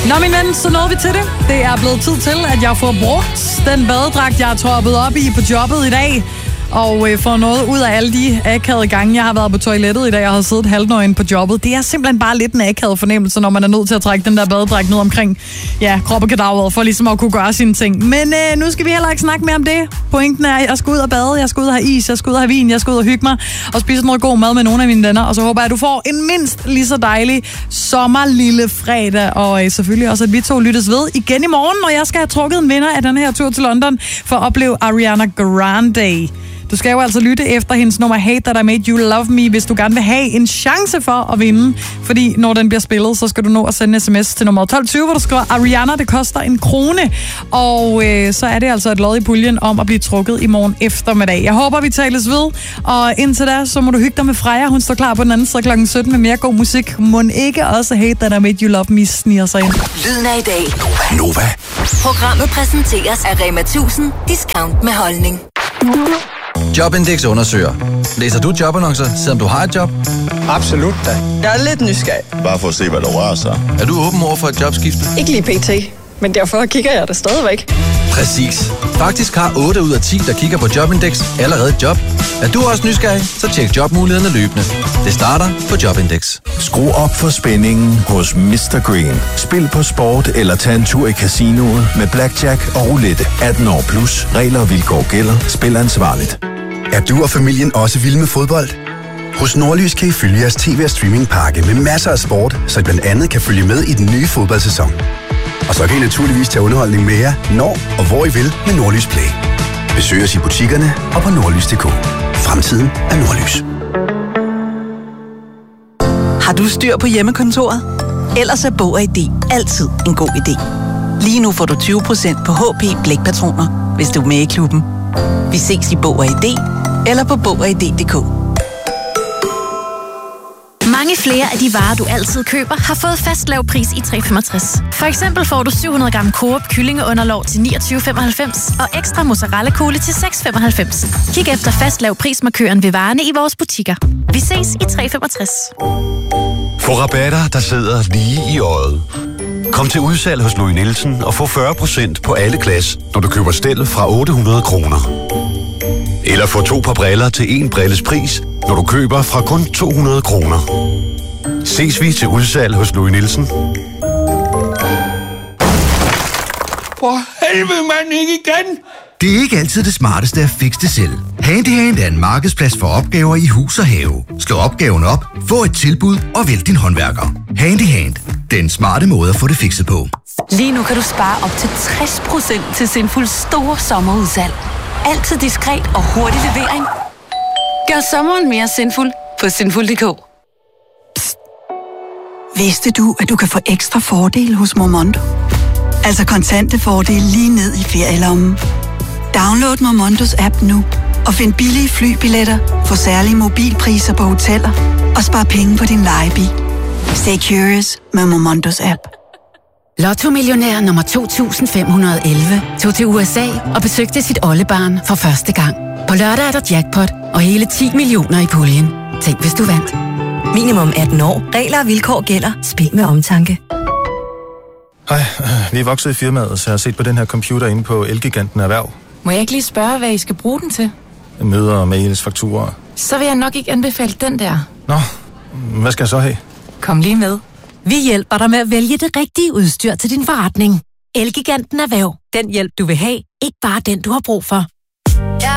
Nå, min ven, så nåede vi til det. Det er blevet tid til, at jeg får brugt den badedragt, jeg har troppet op i på jobbet i dag. Og får noget ud af alle de akavede gange, jeg har været på toilettet i dag og har siddet halvnøgen på jobbet. Det er simpelthen bare lidt en akavet fornemmelse, når man er nødt til at trække den der badedragt ned omkring krop og kadaveret, for ligesom at kunne gøre sine ting. Men nu skal vi heller ikke snakke mere om det. Pointen er, at jeg skal ud og bade, jeg skal ud og have is, jeg skal ud og have vin, jeg skal ud og hygge mig og spise noget god mad med nogle af mine venner. Og så håber jeg, at du får en mindst lige så dejlig sommerlille fredag. Og selvfølgelig også, at vi to lyttes ved igen i morgen, når jeg skal have trukket en vinder af den her tur til London for at opleve Ariana Grande. Du skal jo altså lytte efter hendes nummer Hate That I Made You Love Me, hvis du gerne vil have en chance for at vinde. Fordi når den bliver spillet, så skal du nå at sende en sms til nummer 1220, hvor du skriver Ariana, det koster 1 krone. Og så er det altså et lod i puljen om at blive trukket i morgen eftermiddag. Jeg håber, vi tales ved. Og indtil da, så må du hygge dig med Freja. Hun står klar på den anden side kl. 17 med mere god musik. Må ikke også Hate That I Made You Love Me sniger sig ind. Lyden af i dag. Nova. Programmet præsenteres af Rema 1000 Discount med holdning. Jobindex undersøger. Læser du jobannoncer, selvom du har et job? Absolut da. Jeg er lidt nysgerrig. Bare for at se, hvad der rører sig. Er du åben over for et jobskifte? Ikke lige pt, men derfor kigger jeg det stadigvæk. Præcis. Faktisk har 8 ud af 10, der kigger på Jobindex, allerede et job. Er du også nysgerrig, så tjek jobmulighederne løbende. Det starter på Jobindex. Skru op for spændingen hos Mr. Green. Spil på sport eller tag en tur i casinoet med blackjack og roulette. 18 år plus. Regler og vilkår gælder. Spil ansvarligt. Er du og familien også vilde med fodbold? Hos Nordlys kan I følge jeres tv- og streamingpakke med masser af sport, så I blandt andet kan følge med i den nye fodboldsæson. Og så kan I naturligvis tage underholdning med jer, når og hvor I vil med Nordlys Play. Besøg os i butikkerne og på nordlys.dk. Fremtiden er Nordlys. Har du styr på hjemmekontoret? Ellers er Bog og ID altid en god idé. Lige nu får du 20% på HP blækpatroner, hvis du er med i klubben. Vi ses i Bog og ID eller på Bog og ID.dk. Mange flere af de varer, du altid køber, har fået fast lav pris i 365. For eksempel får du 700 gram Coop kyllingeunderlov til 29,95 og ekstra mozzarella-kugle til 6,95. Kig efter fast lav prismarkøren ved varerne i vores butikker. Vi ses i 365. Få rabatter, der sidder lige i øjet. Kom til udsalg hos Louis Nielsen og få 40% på alle glas, når du køber stel fra 800 kroner. Eller få 2 par briller til 1 brilles pris, når du køber fra kun 200 kroner. Ses vi til udsalg hos Louis Nielsen. For helvede, mand, ikke igen! Det er ikke altid det smarteste at fikse det selv. Handyhand er en markedsplads for opgaver i hus og have. Slå opgaven op, få et tilbud og vælg din håndværker. Handyhand. Den smarte måde at få det fikset på. Lige nu kan du spare op til 60% til Sinfuls store sommerudsalg. Altid diskret og hurtig levering. Gør sommeren mere sinful på sinful.dk. Vidste du, at du kan få ekstra fordele hos Momondo? Altså kontante fordele lige ned i ferielommen. Download Momondos app nu og find billige flybilletter for særlige mobilpriser på hoteller og spar penge på din lejebil. Stay curious med Momondos app. Lotto-millionær nummer 2511 tog til USA og besøgte sit oldebarn for første gang. På lørdag er der jackpot og hele 10 millioner i puljen. Tænk, hvis du vandt. Minimum 18 år. Regler og vilkår gælder. Spil med omtanke. Hej, vi er vokset i firmaet, så jeg har set på den her computer inde på Elgiganten Erhverv. Må jeg ikke lige spørge, hvad I skal bruge den til? Møder, mails, fakturer. Så vil jeg nok ikke anbefale den der. Nå, hvad skal jeg så have? Kom lige med. Vi hjælper dig med at vælge det rigtige udstyr til din forretning. Elgiganten Erhverv. Den hjælp, du vil have. Ikke bare den, du har brug for.